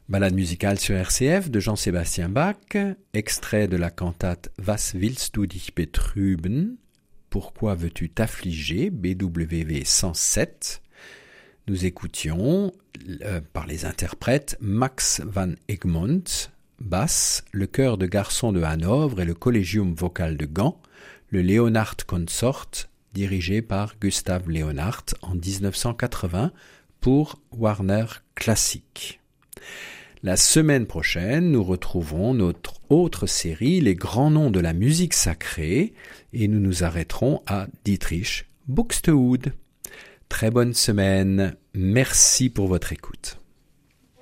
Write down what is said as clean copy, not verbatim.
Balade musicale sur RCF de Jean-Sébastien Bach, extrait de la cantate Was willst du dich betrüben? Pourquoi veux-tu t'affliger? BWV 107. Nous écoutions par les interprètes Max van Egmond, basse, le chœur de garçons de Hanovre et le Collegium vocal de Gand, le Leonhardt Consort, dirigé par Gustav Leonhardt en 1980 pour Warner Classic. La semaine prochaine, nous retrouvons notre autre série, Les grands noms de la musique sacrée, et nous nous arrêterons à Dietrich Buxtehude. Très bonne semaine, merci pour votre écoute.